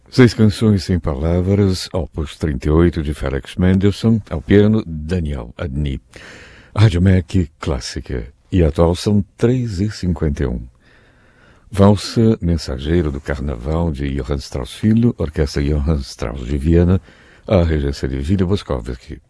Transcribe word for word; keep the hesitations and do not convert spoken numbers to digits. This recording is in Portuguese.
Seis canções sem palavras, opus trinta e oito de Felix Mendelssohn, ao piano Daniel Adny. Rádio M E C Clássica, e atual são três e cinquenta e um. Valsa Mensageiro do Carnaval de Johann Strauss Filho, Orquestra Johann Strauss de Viena, a regência de Willy Boskovsky.